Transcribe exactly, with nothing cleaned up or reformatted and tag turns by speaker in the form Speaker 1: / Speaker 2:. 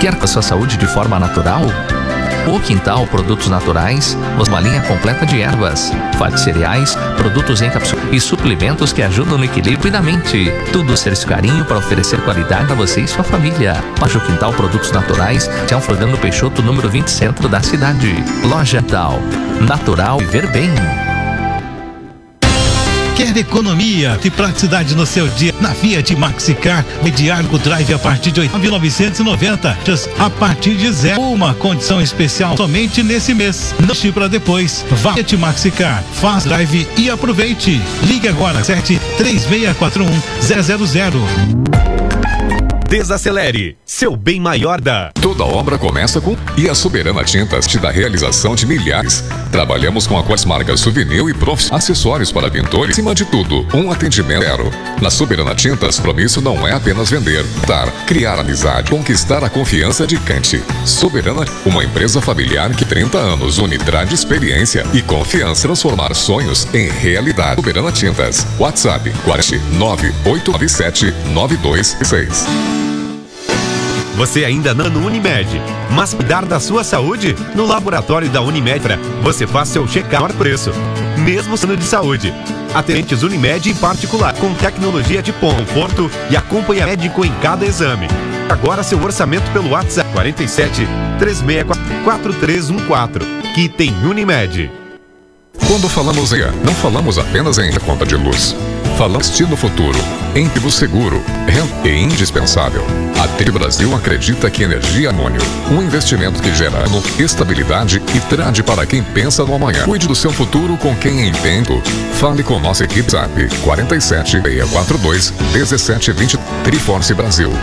Speaker 1: Quer com a sua saúde de forma natural? O Quintal Produtos Naturais, uma linha completa de ervas, fartos cereais, produtos em cápsula e suplementos que ajudam no equilíbrio da mente. Tudo serviço carinho para oferecer qualidade a você e sua família. Loja Quintal Produtos Naturais, Tião Floriano Peixoto, número vinte, centro da cidade. Loja Quintal, natural viver bem.
Speaker 2: Quer economia e praticidade no seu dia? Na Fiat Maxicar, Mediargo Drive a partir de oito mil novecentos e noventa, a partir de zero. Uma condição especial somente nesse mês. Não deixe para depois. Vá Fiat Maxicar, faz drive e aproveite. Ligue agora sete três seis quatro um zero zero zero.
Speaker 3: Desacelere, seu bem maior da.
Speaker 4: Toda obra começa com e a Soberana Tintas te dá realização de milhares. Trabalhamos com as marcas Souvenir e Profs, acessórios para pintores, acima de tudo, um atendimento zero. Na Soberana Tintas, compromisso não é apenas vender, dar, criar amizade, conquistar a confiança de cliente. Soberana, uma empresa familiar que trinta anos une de experiência e confiança, transformar sonhos em realidade. Soberana Tintas, WhatsApp quatro nove oito nove sete nove dois seis.
Speaker 3: Você ainda não no Unimed, mas cuidar da sua saúde? No laboratório da Unimed, você faz seu check-up por preço, mesmo sendo de saúde. Atendentes Unimed em particular, com tecnologia de conforto e acompanhamento médico em cada exame. Agora seu orçamento pelo WhatsApp quarenta e sete, três seis quatro, quatro três um quatro, que tem Unimed.
Speaker 4: Quando falamos em não falamos apenas em conta de luz. Falamos no futuro, em vivo seguro, real e indispensável. A T E Brasil acredita que energia é amônio, um investimento que gera estabilidade e trade para quem pensa no amanhã. Cuide do seu futuro com quem entende. Fale com nossa equipe WhatsApp quarenta e sete, seis quatro dois, um sete dois zero. Triforce Brasil.